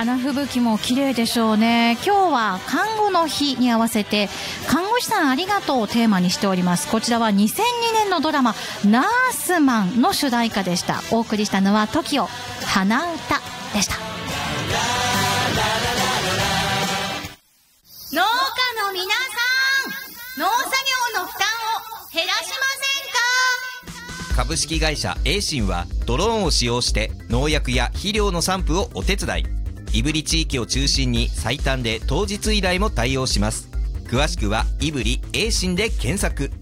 花吹雪も綺麗でしょうね。今日は看護の日に合わせて看護師さんありがとうをテーマにしております。こちらは2002年のドラマナースマンの主題歌でした。お送りしたのは TOKIO 花歌でした。 農家の皆さん、農作業の負担を減らしませんか？ 株式会社エイシンはドローンを使用して農薬や肥料の散布をお手伝い。胆振地域を中心に最短で当日依頼も対応します。詳しくは胆振エイシンで検索。